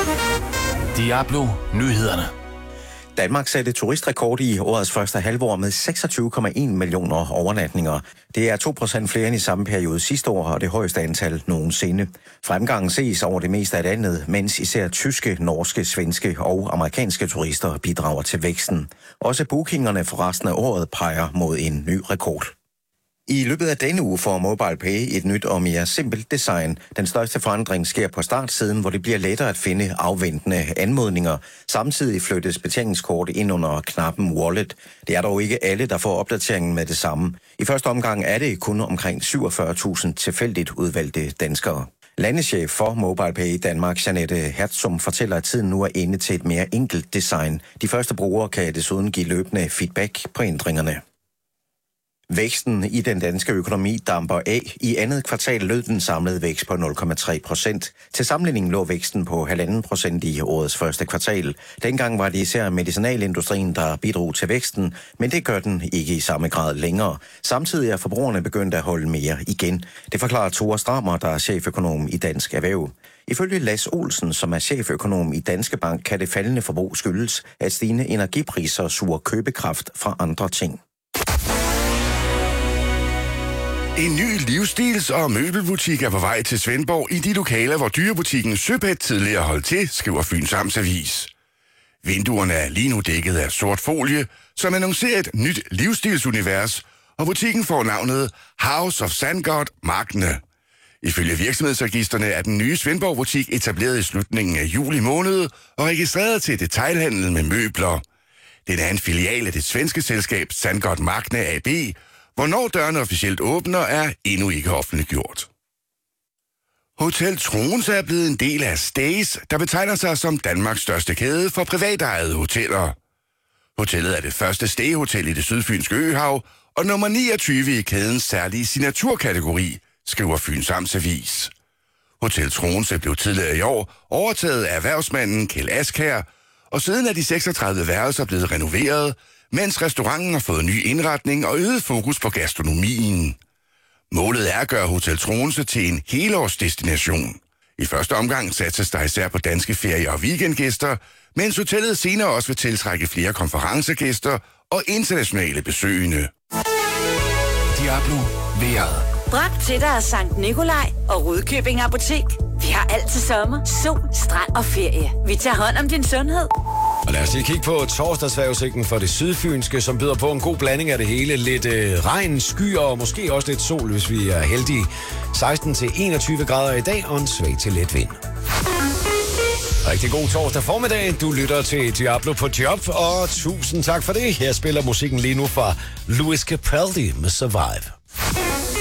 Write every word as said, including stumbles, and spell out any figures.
Diablo Nyhederne. Danmark satte turistrekord i årets første halvår med seksogtyve komma en millioner overnatninger. Det er to procent flere end i samme periode sidste år, og det højeste antal nogensinde. Fremgangen ses over det meste af landet, mens især tyske, norske, svenske og amerikanske turister bidrager til væksten. Også bookingerne for resten af året peger mod en ny rekord. I løbet af denne uge får MobilePay et nyt og mere simpelt design. Den største forandring sker på startsiden, hvor det bliver lettere at finde afventende anmodninger. Samtidig flyttes betjeningskort ind under knappen Wallet. Det er dog ikke alle, der får opdateringen med det samme. I første omgang er det kun omkring syvogfyrre tusind tilfældigt udvalgte danskere. Landeschef for MobilePay i Danmark, Jeanette Hertzum, fortæller, at tiden nu er inde til et mere enkelt design. De første brugere kan desuden give løbende feedback på ændringerne. Væksten i den danske økonomi damper af. I andet kvartal lød den samlede vækst på nul komma tre procent. Til sammenligning lå væksten på halvanden procent i årets første kvartal. Dengang var det især medicinalindustrien, der bidrog til væksten, men det gør den ikke i samme grad længere. Samtidig er forbrugerne begyndt at holde mere igen. Det forklarer Tore Strammer, der er cheføkonom i Dansk Erhverv. Ifølge Lass Olsen, som er cheføkonom i Danske Bank, kan det faldende forbrug skyldes, at stigende energipriser suger købekraft fra andre ting. En ny livsstils- og møbelbutik er på vej til Svendborg i de lokaler, hvor dyrebutikken Søpet tidligere holdt til, skriver Fyns Amtsavis. Vinduerne er lige nu dækket af sort folie, som annoncerer et nyt livsstilsunivers, og butikken får navnet House of Sandgod Magne. Ifølge virksomhedsregisterne er den nye Svendborg-butik etableret i slutningen af juli måned og registreret til detailhandel med møbler. Den er en filial af det svenske selskab Sandgod Magne A B. Hvornår dørene officielt åbner, er endnu ikke offentliggjort. Hotel Troense er blevet en del af Stays, der betegner sig som Danmarks største kæde for privatejede hoteller. Hotellet er det første stay-hotel i det sydfynske øhav, og nummer niogtyve i kædens særlige signaturkategori, skriver Fyns Amtsavis. Hotel Troense blev tidligere i år overtaget af erhvervsmanden Kjeld Askær, og siden er de seksogtredive værelser blevet renoveret, mens restauranten har fået ny indretning og øget fokus på gastronomien. Målet er at gøre Hotel Troense til en helårsdestination. I første omgang satses der især på danske ferie- og weekendgæster, mens hotellet senere også vil tiltrække flere konferencegæster og internationale besøgende. Diablo vejret. Bragt til dig af Sankt Nikolaj og Rudkøbing Apotek. Vi har alt til sommer, sol, strand og ferie. Vi tager hånd om din sundhed. Og lad os lige kigge på torsdagsvejrudsigten for det sydfynske, som byder på en god blanding af det hele. Lidt øh, regn, skyer og måske også lidt sol, hvis vi er heldige. seksten til enogtyve grader i dag og en svag til let vind. Rigtig god torsdag formiddag. Du lytter til Diablo på job, og tusind tak for det. Her spiller musikken lige nu fra Louis Capaldi med Survive.